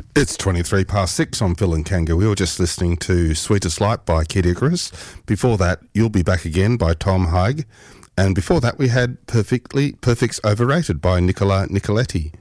It's 23 past 6 on Phil and Kanga. We were just listening to Sweetest Light by Kid Icarus. Before that, You'll Be Back Again by Tom Haig. And before that, we had Perfect's Overrated by Nicola Nicoletti.